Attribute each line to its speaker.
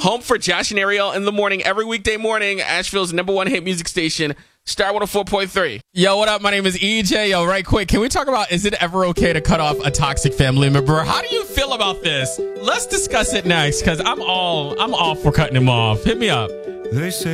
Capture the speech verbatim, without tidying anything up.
Speaker 1: Home for Josh and Ariel in the morning, every weekday morning, Asheville's number one hit music station, Star one oh four point three.
Speaker 2: Yo, what up? My name is E J. Yo, right quick, can we talk about, is it ever okay to cut off a toxic family member? How do you feel about this? Let's discuss it next, because I'm all, I'm all for cutting him off. Hit me up.
Speaker 3: They say